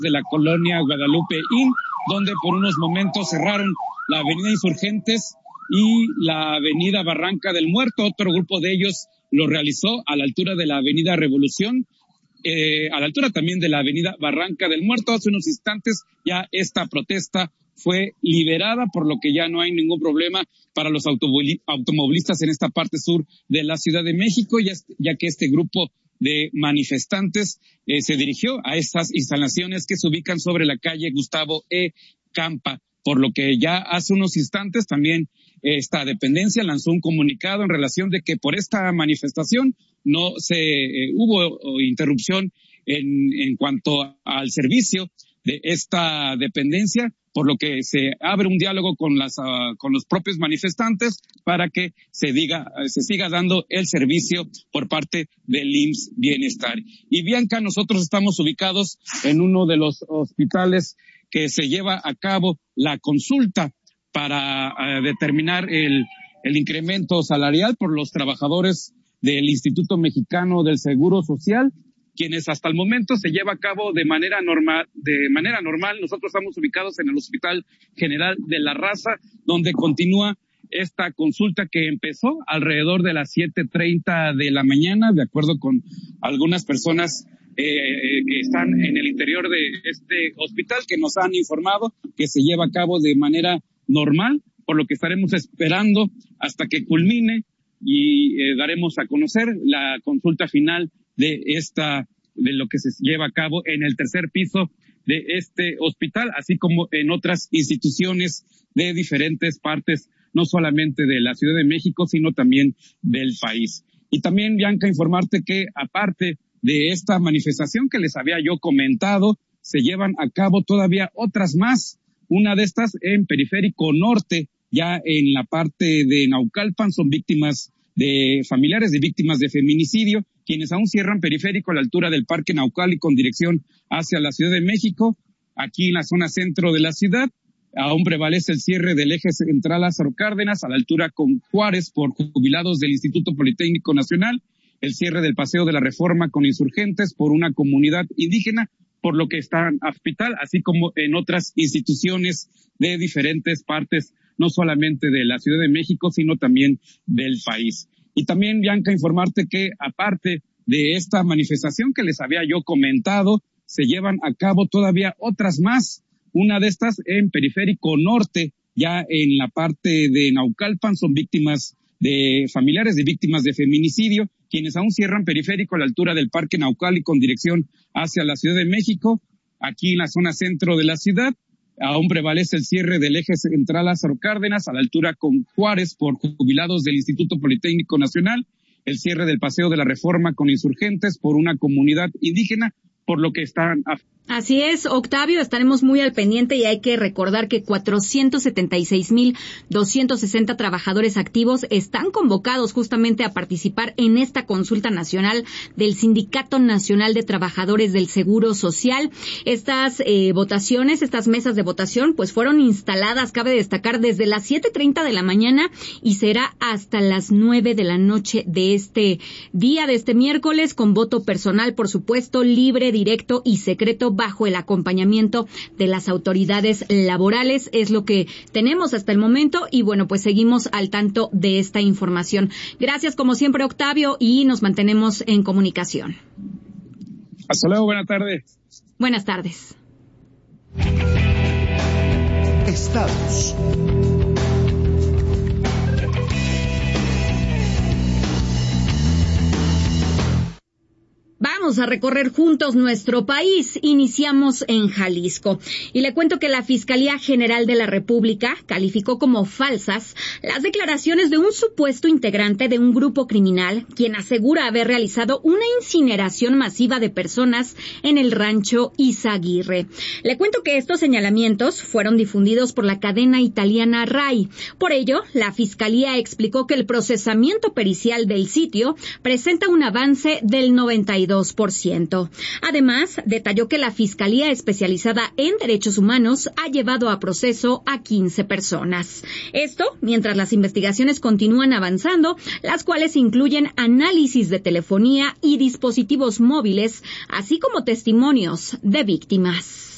de la colonia Guadalupe Inn, donde por unos momentos cerraron la avenida Insurgentes y la avenida Barranca del Muerto. Otro grupo de ellos lo realizó a la altura de la avenida Revolución, a la altura también de la avenida Barranca del Muerto. Hace unos instantes ya esta protesta fue liberada, por lo que ya no hay ningún problema para los automovilistas en esta parte sur de la Ciudad de México, ya que este grupo de manifestantes se dirigió a estas instalaciones que se ubican sobre la calle Gustavo E. Campa, por lo que ya hace unos instantes también esta dependencia lanzó un comunicado en relación de que por esta manifestación no hubo interrupción en cuanto al servicio de esta dependencia, por lo que se abre un diálogo con los propios manifestantes para que se siga dando el servicio por parte del IMSS Bienestar. Y Bianca, nosotros estamos ubicados en uno de los hospitales que se lleva a cabo la consulta para determinar el incremento salarial por los trabajadores del Instituto Mexicano del Seguro Social, quienes hasta el momento se lleva a cabo de manera normal. Nosotros estamos ubicados en el Hospital General de la Raza, donde continúa esta consulta que empezó alrededor de las 7:30 de la mañana, de acuerdo con algunas personas que están en el interior de este hospital, que nos han informado que se lleva a cabo de manera normal, por lo que estaremos esperando hasta que culmine y daremos a conocer la consulta final de lo que se lleva a cabo en el tercer piso de este hospital, así como en otras instituciones de diferentes partes, no solamente de la Ciudad de México, sino también del país. Y también, Bianca, informarte que aparte de esta manifestación que les había yo comentado, se llevan a cabo todavía otras más. Una de estas en Periférico Norte, ya en la parte de Naucalpan, son familiares de víctimas de feminicidio, quienes aún cierran Periférico a la altura del Parque Naucali con dirección hacia la Ciudad de México. Aquí en la zona centro de la ciudad, aún prevalece el cierre del eje central Lázaro Cárdenas a la altura con Juárez por jubilados del Instituto Politécnico Nacional, el cierre del Paseo de la Reforma con Insurgentes por una comunidad indígena, por lo que están a hospital, así como en otras instituciones de diferentes partes, no solamente de la Ciudad de México, sino también del país. Y también, Bianca, informarte que aparte de esta manifestación que les había yo comentado, se llevan a cabo todavía otras más. Una de estas en Periférico Norte, ya en la parte de Naucalpan, son familiares de víctimas de feminicidio, quienes aún cierran Periférico a la altura del Parque Naucali con dirección hacia la Ciudad de México. Aquí en la zona centro de la ciudad, aún prevalece el cierre del eje central Lázaro Cárdenas a la altura con Juárez por jubilados del Instituto Politécnico Nacional, el cierre del Paseo de la Reforma con Insurgentes por una comunidad indígena, por lo que están a Así es, Octavio, estaremos muy al pendiente y hay que recordar que 476,260 trabajadores activos están convocados justamente a participar en esta consulta nacional del Sindicato Nacional de Trabajadores del Seguro Social. Estas votaciones, estas mesas de votación, pues fueron instaladas, cabe destacar, desde las 7:30 de la mañana y será hasta las 9 de la noche de este día, de este miércoles, con voto personal, por supuesto, libre, directo y secreto, bajo el acompañamiento de las autoridades laborales. Es lo que tenemos hasta el momento y bueno, pues seguimos al tanto de esta información. Gracias como siempre, Octavio, y nos mantenemos en comunicación. Hasta luego, buenas tardes. Buenas tardes. Estados. Vamos a recorrer juntos nuestro país. Iniciamos en Jalisco. Y le cuento que la Fiscalía General de la República calificó como falsas las declaraciones de un supuesto integrante de un grupo criminal, quien asegura haber realizado una incineración masiva de personas en el rancho Izaguirre. Le cuento que estos señalamientos fueron difundidos por la cadena italiana RAI. Por ello, la Fiscalía explicó que el procesamiento pericial del sitio presenta un avance del 92%. Además, detalló que la Fiscalía Especializada en Derechos Humanos ha llevado a proceso a 15 personas. Esto mientras las investigaciones continúan avanzando, las cuales incluyen análisis de telefonía y dispositivos móviles, así como testimonios de víctimas.